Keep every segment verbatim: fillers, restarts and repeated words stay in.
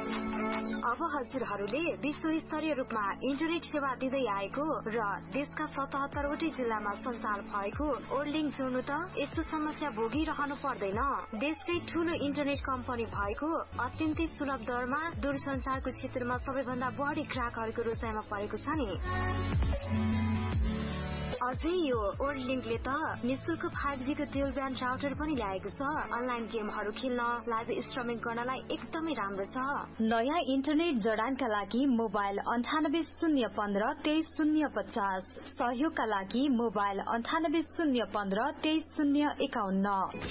अब हजुरहरूले विश्व स्तरीय रूपमा इन्टरनेट सेवा दिँदै आएको र देशका सतहत्तर वटै जिल्लामा सञ्चालन भएको ओर्लिङ जोड्नु त यस्तो समस्या भोगिरहनु पर्दैन। देशकै ठूलो इन्टरनेट कम्पनी भएको अत्यन्तै सुलभ दरमा दूरसञ्चारको क्षेत्रमा सबैभन्दा बढी ग्राहकहरूको रोजाइमा परेको छ नि। अझै यो ओर्लिङले त निशुल्क फाइभ जी को ड्युल ब्यान्ड राउटर पनि ल्याएको छ। अनलाइन गेमहरू खेल्न, लाइभ स्ट्रिमिङ गर्नलाई एकदमै राम्रो छ। नयाँ इन्टरनेट जडानका लागि मोबाइल अन्ठानब्बे शून्य पन्ध्र तेइस शून्य पचास, सहयोगका लागि मोबाइल अन्ठानब्बे शून्य पन्ध्र तेइस शून्य एकाउन्न।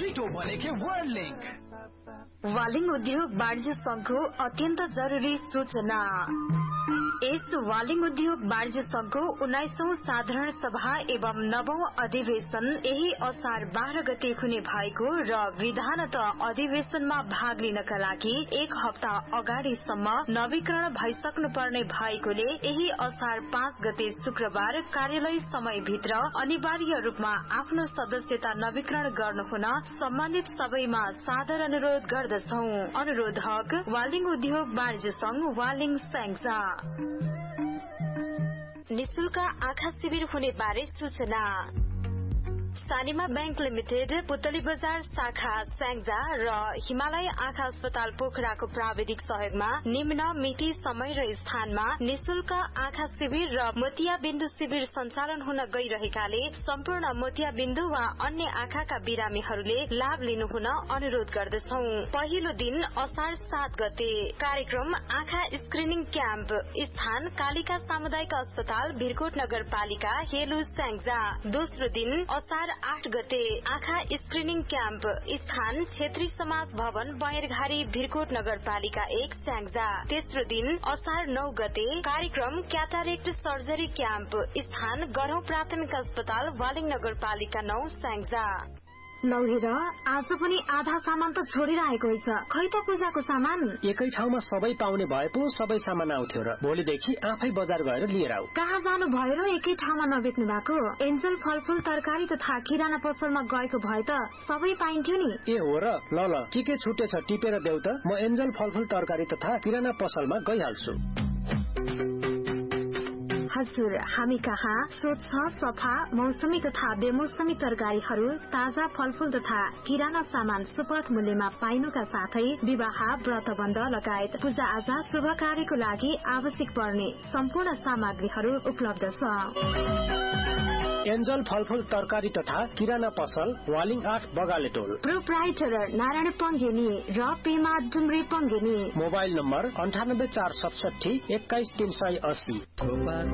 वालिङ उद्योग वाणिज्य संघको अत्यन्त जरुरी सूचना। यस वालिङ उद्योग वाणिज्य संघको उन्नाइसौं साधारण सभा एवं नवौं अधिवेशन यही असार बाह्र गते हुने भएको र विधानत अधिवेशनमा भाग लिनका लागि एक हप्ता अगाडिसम्म नवीकरण भइसक्नु पर्ने भएकोले यही असार पाँच गते शुक्रबार कार्यालय समयभित्र अनिवार्य रूपमा आफ्नो सदस्यता नवीकरण गर्नुहुन सम्बन्धित सबैमा सादर अनुरोध गर्दछौ। अनुरोधक वालिङ उद्योग वाणिज्य संघ वालिङ स्याङ्जा। निशुल्क आँखा शिविर हुने बारे सूचना। सानिमा बैंक लिमिटेड पुतली बजार शाखा स्याङ्जा र हिमालय आँखा अस्पताल पोखराको प्राविधिक सहयोगमा निम्न मिति, समय र स्थानमा निशुल्क आँखा शिविर र मोतियाबिन्दु शिविर सञ्चालन हुन गइरहेकाले सम्पूर्ण मोतियाबिन्दु वा अन्य आँखाका बिरामीहरूले लाभ लिनुहुन अनुरोध गर्दछौ। पहिलो दिन असार सात गते कार्यक्रम आँखा स्क्रिनिङ क्याम्प, स्थान कालिका सामुदायिक अस्पताल भिरकोट नगरपालिका हेलु स्याङ्जा। दोस्रो दिन असार आठ गते आँखा स्क्रिनिङ क्याम्प, स्थान क्षेत्री समाज भवन बयरघारी भिरकोट नगरपालिका एक स्याङ्जा। तेस्रो दिन असार नौ गते कार्यक्रम क्याटारेक्ट सर्जरी क्याम्प, स्थान गरौं प्राथमिक अस्पताल वालिङ नगरपालिका नौ स्याङ्जा। नौहेर आज पनि आधा सामान त छोडिरहेको रहेछ। खै त पूजाको सामान एकै ठाउँमा सबै पाउने भए पो सबै सामान आउँथ्यो र भोलिदेखि आफै बजार गएर लिएर आऊ। कहाँ जानु भयो र एकै ठाउँमा नबेच्नु भएको? एन्जल फलफूल तरकारी तथा किराना पसलमा गएको भए त सबै पाइन्थ्यो नि। ए हो र, ल ल के के छुटेछ टिपेर देऊ त, म एन्जल फलफूल तरकारी तथा किराना पसलमा गइहाल्छु। हजुर, हामी कहाँ स्वच्छ सफा मौसमी तथा बेमौसमी तरकारीहरू, ताजा फलफूल तथा किराना सामान सुपथ मूल्यमा पाइनुका साथै विवाह, व्रतबन्ध लगायत पूजा आजा शुभ कार्यको लागि आवश्यक पर्ने सम्पूर्ण सामग्रीहरू उपलब्ध छ। एन्जल फलफूल तरकारी तथा किराना पसल वालिङ आठ बगाले टोल। प्रोप्राइटर नारायण पङ्गेनी र पेमा डुम्रे पङ्गेनी। मोबाइल नम्बर अन्ठानब्बे चार सतसठी एक्काइस तीन सय अस्सी।